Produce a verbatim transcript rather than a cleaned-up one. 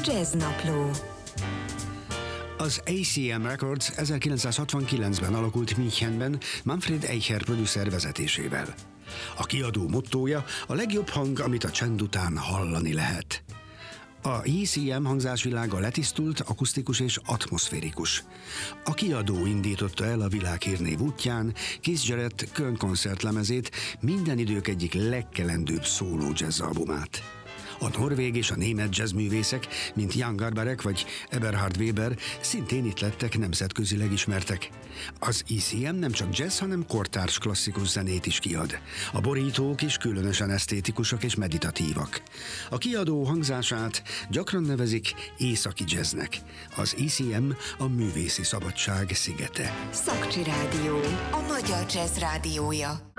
Jazz Napló. Az á cé em Records ezerkilencszázhatvankilencben alakult Münchenben Manfred Eicher producer vezetésével. A kiadó mottója a legjobb hang, amit a csend után hallani lehet. A á cé em hangzásvilága letisztult, akusztikus és atmoszférikus. A kiadó indította el a világhírnév útján Keith Jarrett Köln koncertlemezét, minden idők egyik legkelendőbb szóló jazzalbumát. A norvég és a német jazzművészek, mint Jan Garbarek vagy Eberhard Weber, szintén itt lettek nemzetközileg ismertek. Az á cé em nem csak jazz, hanem kortárs klasszikus zenét is kiad. A borítók is különösen esztétikusak és meditatívak. A kiadó hangzását gyakran nevezik északi jazznek. Az á cé em a művészi szabadság szigete. Szakcsi Rádió, a magyar jazz rádiója.